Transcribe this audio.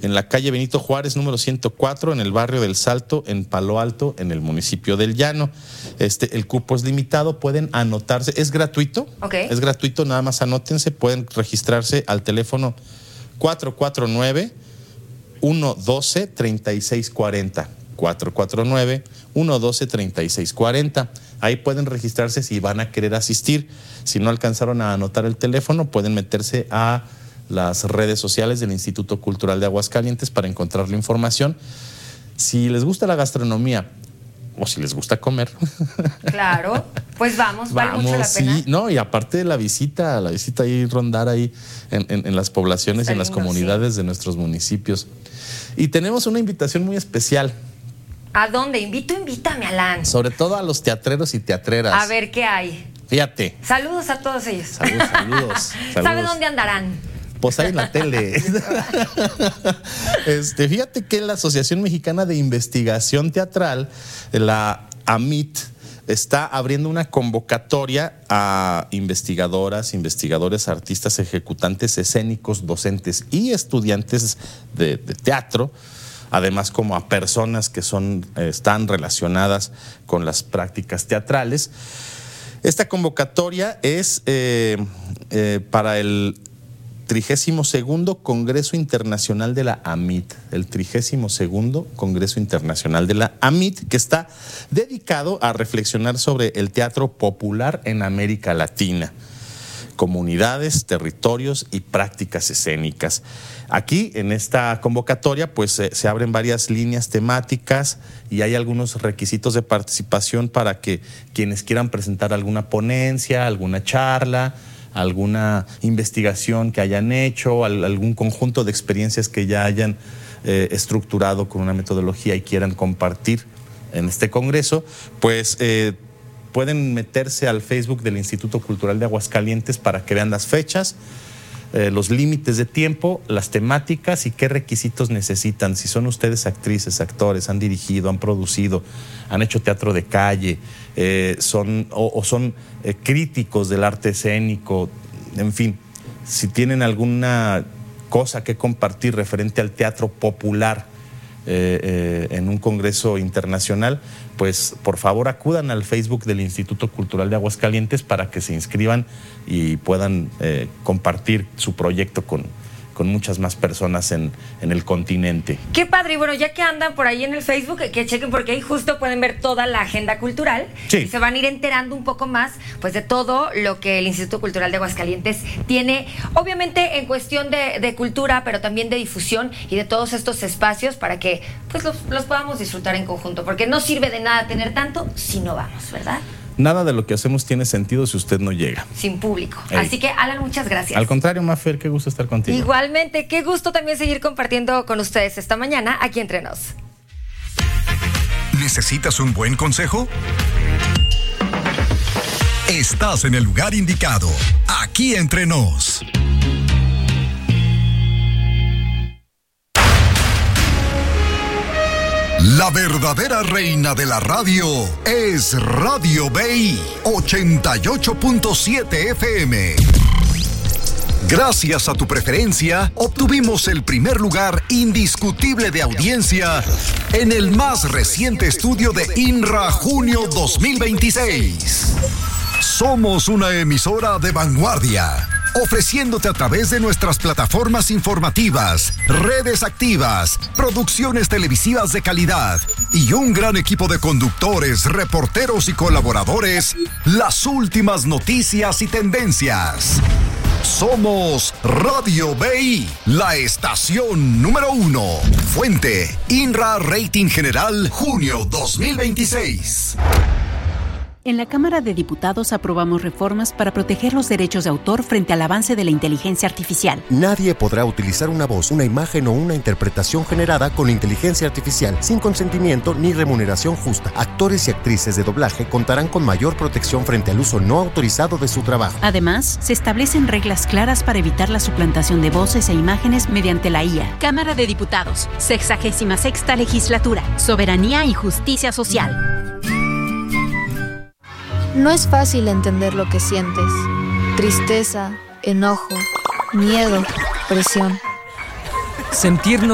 en la calle Benito Juárez, número 104, en el barrio del Salto, en Palo Alto, en el municipio del Llano. El cupo es limitado, pueden anotarse, es gratuito. Okay. Es gratuito, nada más anótense, pueden registrarse al teléfono 449-112-3640. 449-112-3640. Ahí pueden registrarse si van a querer asistir. Si no alcanzaron a anotar el teléfono, pueden meterse a las redes sociales del Instituto Cultural de Aguascalientes para encontrar la información. Si les gusta la gastronomía o si les gusta comer. Claro, pues vale mucho la pena. Sí, no, y aparte de la visita ahí, rondar ahí en las poblaciones, está en las comunidades de nuestros municipios. Y tenemos una invitación muy especial. ¿A dónde? Invítame, Alan. Sobre todo a los teatreros y teatreras. A ver, ¿qué hay? Fíjate. Saludos a todos ellos. Saludos. ¿Sabe dónde andarán? Pues ahí en la tele. Fíjate que la Asociación Mexicana de Investigación Teatral, la AMIT, está abriendo una convocatoria a investigadoras, investigadores, artistas, ejecutantes escénicos, docentes y estudiantes de teatro, además como a personas que están relacionadas con las prácticas teatrales. Esta convocatoria es para el 32º Congreso Internacional de la AMIT, el 32º Congreso Internacional de la AMIT, que está dedicado a reflexionar sobre el teatro popular en América Latina, comunidades, territorios y prácticas escénicas. Aquí, en esta convocatoria, pues se abren varias líneas temáticas y hay algunos requisitos de participación para que quienes quieran presentar alguna ponencia, alguna charla, alguna investigación que hayan hecho, algún conjunto de experiencias que ya hayan estructurado con una metodología y quieran compartir en este congreso, pues pueden meterse al Facebook del Instituto Cultural de Aguascalientes para que vean las fechas, los límites de tiempo, las temáticas y qué requisitos necesitan. Si son ustedes actrices, actores, han dirigido, han producido, han hecho teatro de calle, son críticos del arte escénico, en fin, si tienen alguna cosa que compartir referente al teatro popular en un congreso internacional, pues por favor acudan al Facebook del Instituto Cultural de Aguascalientes para que se inscriban y puedan compartir su proyecto con muchas más personas en el continente. Qué padre. Y bueno, ya que andan por ahí en el Facebook, que chequen, porque ahí justo pueden ver toda la agenda cultural. Sí. Y se van a ir enterando un poco más pues de todo lo que el Instituto Cultural de Aguascalientes tiene, obviamente en cuestión de cultura, pero también de difusión y de todos estos espacios para que pues los podamos disfrutar en conjunto, porque no sirve de nada tener tanto si no vamos, ¿verdad? Nada de lo que hacemos tiene sentido si usted no llega. Sin público. Así que, Alan, muchas gracias. Al contrario, Mafer, qué gusto estar contigo. Igualmente, qué gusto también seguir compartiendo con ustedes esta mañana aquí Entre Nos. ¿Necesitas un buen consejo? Estás en el lugar indicado. Aquí Entre Nos. La verdadera reina de la radio es Radio BI 88.7 FM. Gracias a tu preferencia, obtuvimos el primer lugar indiscutible de audiencia en el más reciente estudio de INRA Junio 2026. Somos una emisora de vanguardia, ofreciéndote a través de nuestras plataformas informativas, redes activas, producciones televisivas de calidad y un gran equipo de conductores, reporteros y colaboradores, las últimas noticias y tendencias. Somos Radio BI, la estación número 1. Fuente, INRA Rating General, junio 2026. En la Cámara de Diputados aprobamos reformas para proteger los derechos de autor frente al avance de la inteligencia artificial. Nadie podrá utilizar una voz, una imagen o una interpretación generada con inteligencia artificial sin consentimiento ni remuneración justa. Actores y actrices de doblaje contarán con mayor protección frente al uso no autorizado de su trabajo. Además, se establecen reglas claras para evitar la suplantación de voces e imágenes mediante la IA. Cámara de Diputados, 66ª Legislatura, Soberanía y Justicia Social. No es fácil entender lo que sientes. Tristeza, enojo, miedo, presión. Sentirnos